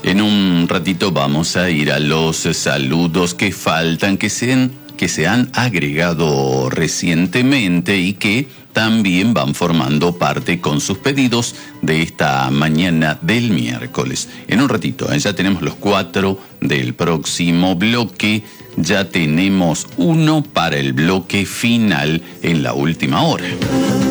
En un ratito vamos a ir a los saludos que faltan, que se han agregado recientemente y que también van formando parte con sus pedidos de esta mañana del miércoles. En un ratito, ya tenemos los 4 del próximo bloque, ya tenemos uno para el bloque final en la última hora.